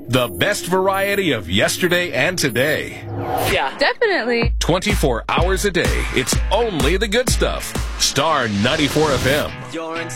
The best variety of yesterday and today. Yeah. Definitely. 24 hours a day. It's only the good stuff. Star 94 FM.